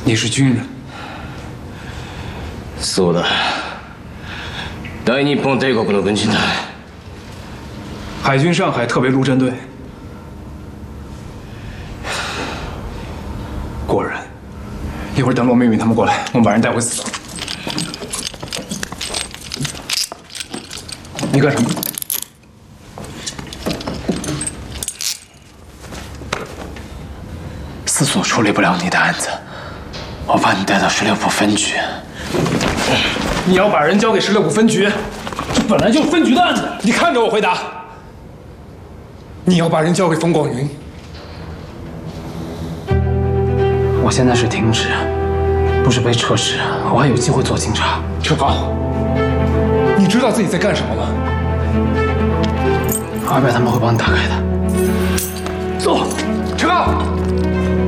你是军人。 そうだ。大日本帝国の軍人だ。 海军上海特别陆战队。果然，一会儿等罗明宇他们过来，我们把人带回死党。你干什么？ 司所处理不了你的案子，我把你带到16部分局。你要把人交给16部分局，这本来就是分局的案子。你看着我回答。你要把人交给冯广云。我现在是停职，不是被撤职，我还有机会做警察。陈浩，你知道自己在干什么吗？阿白他们会帮你打开的。走，陈浩。